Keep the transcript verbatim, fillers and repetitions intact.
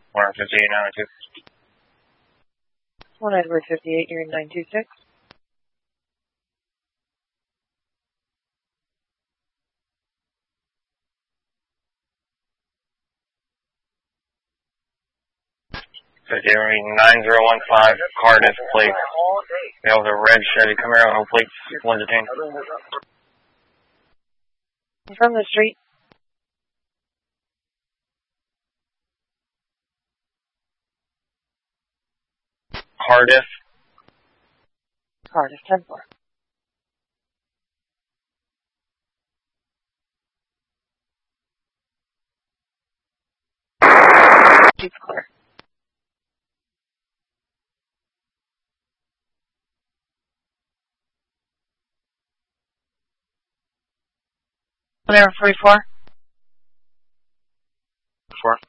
one fifty-eight, nine two. one Edward fifty-eight, you're in nine two six. fifty-eight, reading nine zero one five, Cardiff plate. That was a red Chevy Camaro, no plates, one detained. From the street. Cardiff. Cardiff, ten four. Jeep's clear. Whatever, forty-four. Four.